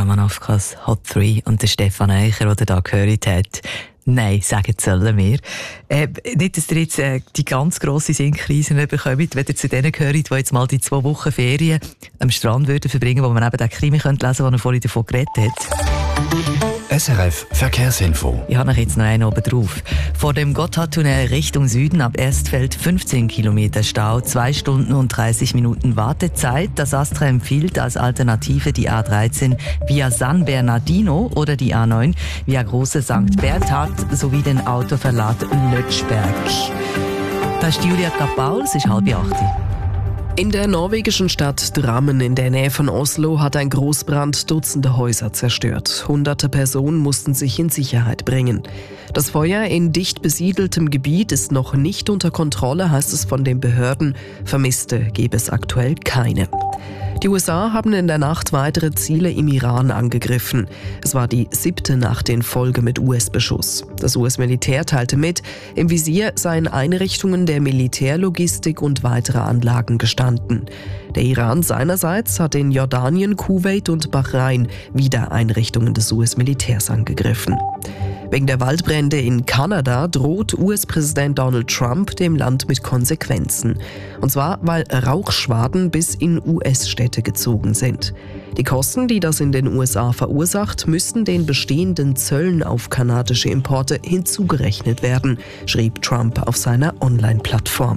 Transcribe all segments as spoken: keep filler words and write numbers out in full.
Romanowkas Hot drei und der Stefan Eicher, den ihr hier gehört habt. Nein, sagen sollen wir. Äh, nicht, dass ihr jetzt äh, die ganz grosse Sinnkrise bekommt, wenn ihr zu denen gehört, die jetzt mal die zwei Wochen Ferien am Strand würden verbringen, wo man eben den Krimi lesen könnte, den er vorhin davon geredet hat. S R F Verkehrsinfo. Ich habe noch jetzt noch einen oben drauf. Vor dem Gotthardtunnel Richtung Süden ab Erstfeld fünfzehn Kilometer Stau, zwei Stunden und dreißig Minuten Wartezeit. Das Astra empfiehlt als Alternative die A dreizehn via San Bernardino oder die A neun via Große Sankt Berthard sowie den Autoverlad Lötschberg. Das ist Julia Kapaul, es ist halb acht. In der norwegischen Stadt Drammen in der Nähe von Oslo hat ein Großbrand Dutzende Häuser zerstört. Hunderte Personen mussten sich in Sicherheit bringen. Das Feuer in dicht besiedeltem Gebiet ist noch nicht unter Kontrolle, heißt es von den Behörden. Vermisste gäbe es aktuell keine. Die U S A haben in der Nacht weitere Ziele im Iran angegriffen. Es war die siebte Nacht in Folge mit U S-Beschuss. Das U S-Militär teilte mit, im Visier seien Einrichtungen der Militärlogistik und weitere Anlagen gestanden. Der Iran seinerseits hat in Jordanien, Kuwait und Bahrain wieder Einrichtungen des U S-Militärs angegriffen. Wegen der Waldbrände in Kanada droht U S-Präsident Donald Trump dem Land mit Konsequenzen. Und zwar, weil Rauchschwaden bis in U S-Städte gezogen sind. Die Kosten, die das in den U S A verursacht, müssten den bestehenden Zöllen auf kanadische Importe hinzugerechnet werden, schrieb Trump auf seiner Online-Plattform.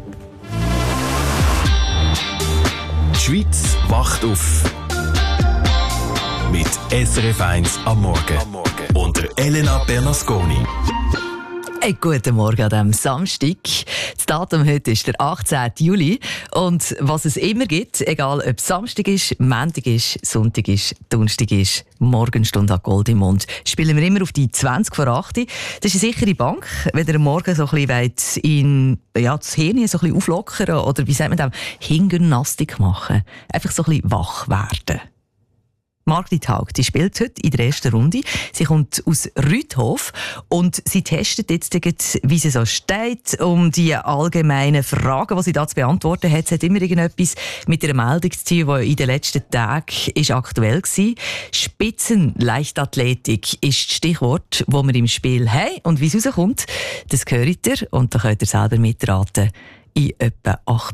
Die Schweiz wacht auf. Mit S R F eins am Morgen. Unter Elena Bernasconi. Hey, guten Morgen an diesem Samstag. Das Datum heute ist der achtzehnten Juli. Und was es immer gibt, egal ob es Samstag ist, Montag ist, Sonntag ist, Donnerstag ist, Morgenstunde an Gold im Mund, spielen wir immer auf die zwanzig vor acht. Das ist eine sichere Bank, wenn ihr am Morgen so ein bisschen in, ja, das Hirn so ein bisschen auflockern oder wie sagt man das, Hirngymnastik machen. Einfach so ein bisschen wach werden. Margrit Haug, die spielt heute in der ersten Runde. Sie kommt aus Rüthof und sie testet jetzt, wie sie so steht, um die allgemeinen Fragen, die sie da zu beantworten hat. Sie hat immer irgendetwas mit einer Meldung zu tun, die in den letzten Tagen ist aktuell war. Spitzenleichtathletik ist das Stichwort, das wir im Spiel haben. Und wie es rauskommt, das hört ihr und da könnt ihr selber mitraten in etwa acht